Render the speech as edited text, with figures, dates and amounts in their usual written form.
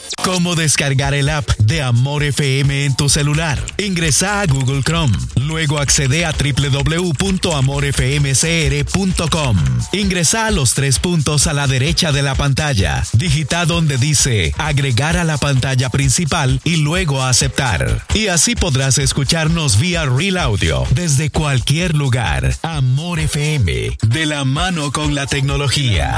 ¿Cómo descargar el app de Amor FM en tu celular? Ingresa a Google Chrome, luego accede a www.amorfmcr.com. Ingresa a los 3 puntos a la derecha de la pantalla. Digita donde dice agregar a la pantalla principal y luego aceptar. Y así podrás escucharnos vía Real Audio desde cualquier lugar. Amor FM, de la mano con la tecnología.